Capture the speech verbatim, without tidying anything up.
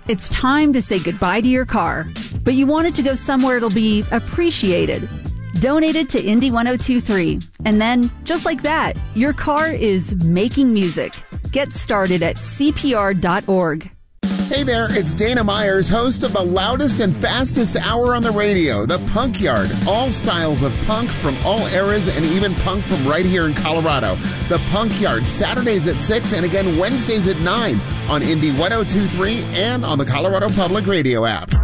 It's time to say goodbye to your car, but you want it to go somewhere it'll be appreciated. Donate it to Indy ten twenty-three, and then, just like that, your car is making music. Get started at C P R dot org. Hey there, it's Dana Myers, host of the loudest and fastest hour on the radio, The Punk Yard. All styles of punk from all eras and even punk from right here in Colorado. The Punk Yard, Saturdays at six and again Wednesdays at nine on Indy ten twenty-three and on the Colorado Public Radio app.